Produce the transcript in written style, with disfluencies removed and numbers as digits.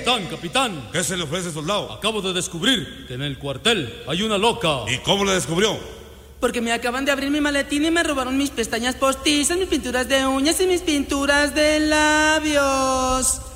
Capitán. ¿Qué se le ofrece, soldado? Acabo de descubrir que en el cuartel hay una loca. ¿Y cómo le descubrió? Porque me acaban de abrir mi maletín y me robaron mis pestañas postizas, mis pinturas de uñas y mis pinturas de labios.